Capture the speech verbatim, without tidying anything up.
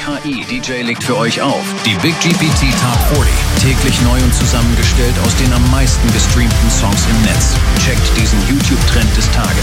K I D J legt für euch auf. Die Big G P T Top vierzig. Täglich neu und zusammengestellt aus den am meisten gestreamten Songs im Netz. Checkt diesen YouTube-Trend des Tages